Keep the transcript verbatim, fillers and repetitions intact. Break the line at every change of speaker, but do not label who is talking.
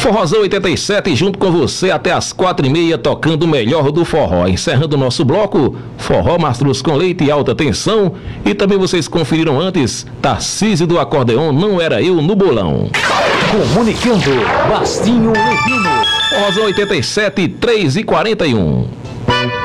Forrozão oitenta e sete, junto com você até as quatro e meia, tocando o melhor do forró. Encerrando o nosso bloco, Forró Mastruz com Leite e Alta Tensão. E também vocês conferiram antes, Tarcísio do Acordeon, Não Era Eu no Bolão.
Comunicando, Bastinho Levino.
Forrozão oitenta e sete, três e quarenta e um.